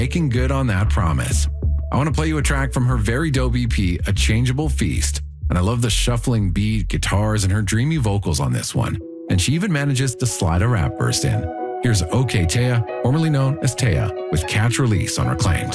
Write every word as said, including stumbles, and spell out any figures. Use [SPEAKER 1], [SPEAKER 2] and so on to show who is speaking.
[SPEAKER 1] making good on that promise. I want to play you a track from her very dope E P, A Changeable Feast. And I love the shuffling beat, guitars, and her dreamy vocals on this one. And she even manages to slide a rap burst in. Here's OK Taya, formerly known as Taya, with Catch Release on Reclaimed.